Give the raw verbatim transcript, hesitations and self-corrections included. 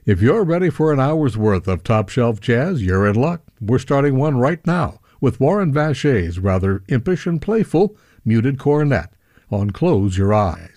If you're ready for an hour's worth of top-shelf jazz, you're in luck. We're starting one right now with Warren Vachey's rather impish and playful muted cornet on Close Your Eyes.